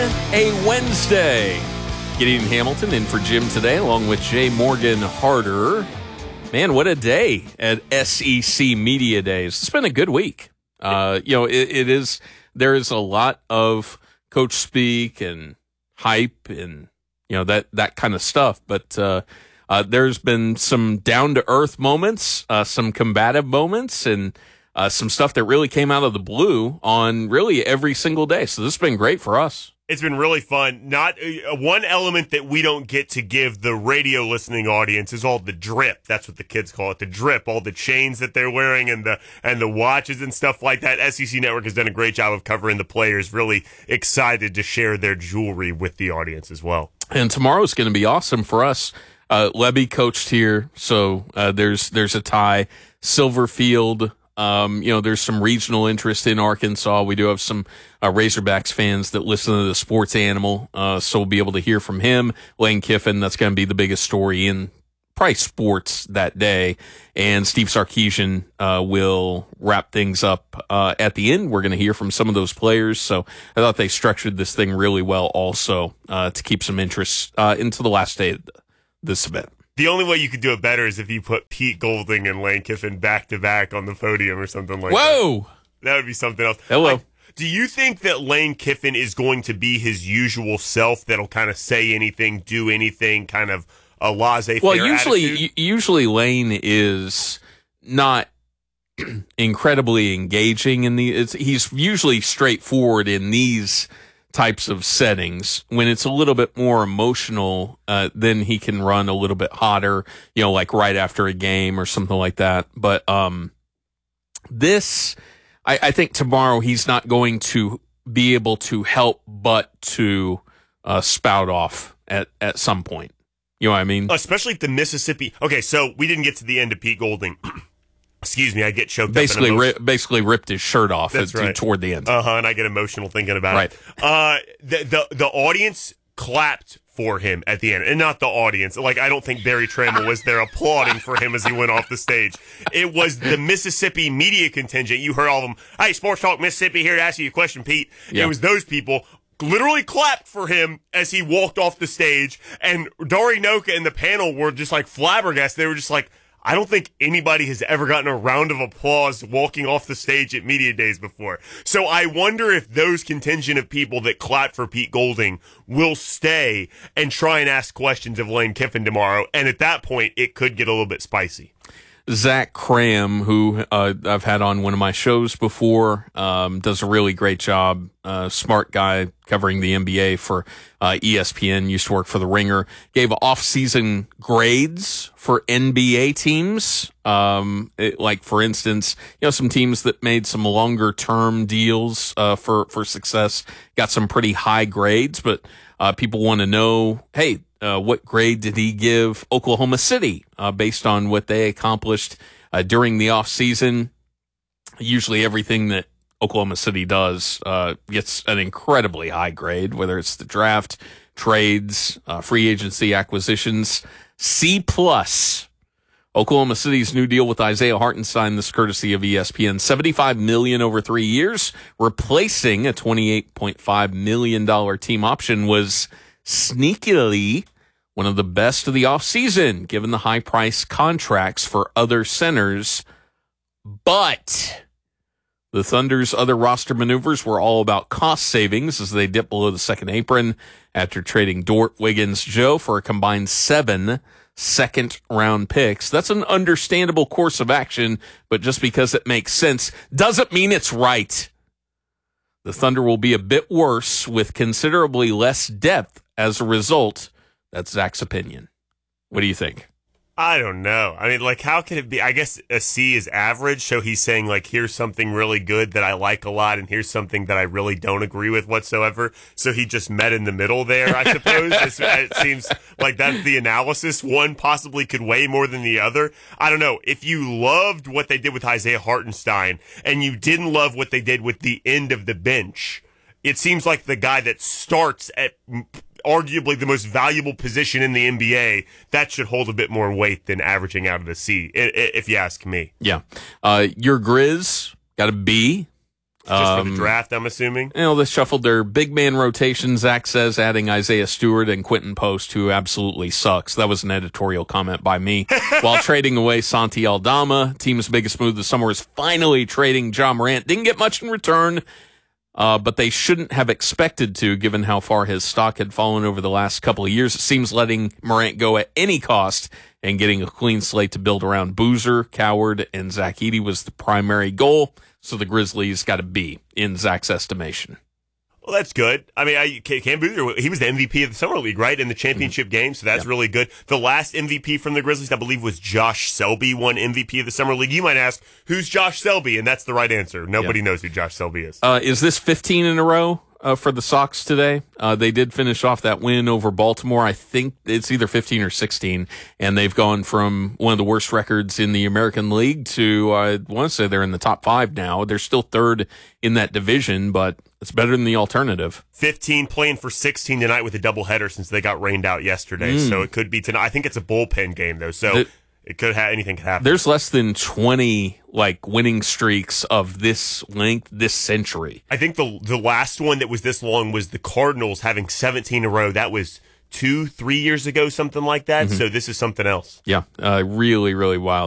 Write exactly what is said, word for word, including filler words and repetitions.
a Wednesday. Gideon Hamilton in for Jim today, along with Jay Morgan Harder. Man, what a day at S E C Media Days. It's been a good week. Uh, you know, it, it is. There is a lot of coach speak and hype and you know that that kind of stuff. But uh, uh, there's been some down to earth moments, uh, some combative moments, and uh, some stuff that really came out of the blue on really every single day. So this has been great for us. It's been really fun. Not uh, one element that we don't get to give the radio listening audience is all the drip. That's what the kids call it, the drip. All the chains that they're wearing and the and the watches and stuff like that. S E C Network has done a great job of covering the players. Really excited to share their jewelry with the audience as well. And tomorrow's going to be awesome for us. Uh, Lebby coached here, so uh, there's there's a tie. Silverfield. Um, you know, there's some regional interest in Arkansas. We do have some uh, Razorbacks fans that listen to the Sports Animal, uh, so we'll be able to hear from him. Lane Kiffin, that's going to be the biggest story in probably sports that day. And Steve Sarkisian uh, will wrap things up uh, at the end. We're going to hear from some of those players. So I thought they structured this thing really well also uh, to keep some interest uh, into the last day of this event. The only way you could do it better is if you put Pete Golding and Lane Kiffin back to back on the podium or something like Whoa! that. Whoa! That would be something else. Hello. Like, do you think that Lane Kiffin is going to be his usual self that'll kind of say anything, do anything, kind of a laissez-faire Well, usually, attitude? usually Lane is not incredibly engaging in the. It's, he's usually straightforward in these types of settings. When it's a little bit more emotional, uh, then he can run a little bit hotter, you know, like right after a game or something like that. But um, this, I, I think tomorrow he's not going to be able to help but to uh, spout off at, at some point. You know what I mean? Especially if the Mississippi. Okay, so we didn't get to the end of Pete Golding. Excuse me, I get choked basically, up. Ri- basically ripped his shirt off That's at, right. toward the end. Uh huh. And I get emotional thinking about right. it. Uh, the the the audience clapped for him at the end, and not the audience. Like I don't think Barry Trammell was there applauding for him as he went off the stage. It was the Mississippi media contingent. You heard all of them. Hey, Sports Talk Mississippi here to ask you a question, Pete. Yeah. It was those people. Literally clapped for him as he walked off the stage, and Dari Noka and the panel were just like flabbergasted. They were just like, I don't think anybody has ever gotten a round of applause walking off the stage at Media Days before. So I wonder if those contingent of people that clapped for Pete Golding will stay and try and ask questions of Lane Kiffin tomorrow. And at that point, it could get a little bit spicy. Zach Cram, who uh, I've had on one of my shows before, um, does a really great job. Uh, smart guy covering the N B A for uh, E S P N, used to work for The Ringer, gave off-season grades for N B A teams. Um, it, like, for instance, you know, some teams that made some longer-term deals uh, for, for success got some pretty high grades, but uh, people want to know, hey, Uh, what grade did he give Oklahoma City uh, based on what they accomplished uh, during the offseason? Usually everything that Oklahoma City does uh, gets an incredibly high grade, whether it's the draft, trades, uh, free agency acquisitions. C plus. Oklahoma City's new deal with Isaiah Hartenstein, this courtesy of E S P N, seventy-five million dollars over three years, replacing a twenty-eight point five million dollars team option, was sneakily one of the best of the offseason, given the high-price contracts for other centers. But the Thunder's other roster maneuvers were all about cost savings as they dipped below the second apron after trading Dort, Wiggins, Joe for a combined seven second-round picks. That's an understandable course of action, but just because it makes sense doesn't mean it's right. The Thunder will be a bit worse with considerably less depth as a result. That's Zach's opinion. What do you think? I don't know. I mean, like, how can it be? I guess a C is average, so he's saying, like, here's something really good that I like a lot, and here's something that I really don't agree with whatsoever. So he just met in the middle there, I suppose. It's, it seems like that's the analysis. One possibly could weigh more than the other. I don't know. If you loved what they did with Isaiah Hartenstein, and you didn't love what they did with the end of the bench, it seems like the guy that starts at arguably the most valuable position in the N B A, that should hold a bit more weight than averaging out of the C, if you ask me. Yeah. Uh, your Grizz got a B. Just Um, for the draft, I'm assuming. You know, they shuffled their big man rotation, Zach says, adding Isaiah Stewart and Quentin Post, who absolutely sucks. That was an editorial comment by me. While trading away Santi Aldama, team's biggest move this summer is finally trading Ja Morant. Didn't get much in return, uh, but they shouldn't have expected to, given how far his stock had fallen over the last couple of years. It seems letting Morant go at any cost and getting a clean slate to build around Boozer, Coward, and Zach Edey was the primary goal. So the Grizzlies got a B in Zach's estimation. Well, that's good. I mean, I, Cam Boozer, he was the M V P of the Summer League, right, in the championship mm-hmm. game, so that's yeah. really good. The last M V P from the Grizzlies, I believe, was Josh Selby, won M V P of the Summer League. You might ask, who's Josh Selby? And that's the right answer. Nobody yeah. knows who Josh Selby is. Uh, is this fifteen in a row? Uh, for the Sox today. Uh, they did finish off that win over Baltimore. I think it's either fifteen or sixteen, and they've gone from one of the worst records in the American League to, I want to say they're in the top five now. They're still third in that division, but it's better than the alternative. fifteen playing for sixteen tonight with a doubleheader since they got rained out yesterday, mm. so it could be tonight. I think it's a bullpen game, though, so... The, It could have anything could happen. There's less than twenty like winning streaks of this length this century. I think the the last one that was this long was the Cardinals having seventeen in a row. That was two, three years ago, something like that. Mm-hmm. So this is something else. Yeah, uh, really, really wild.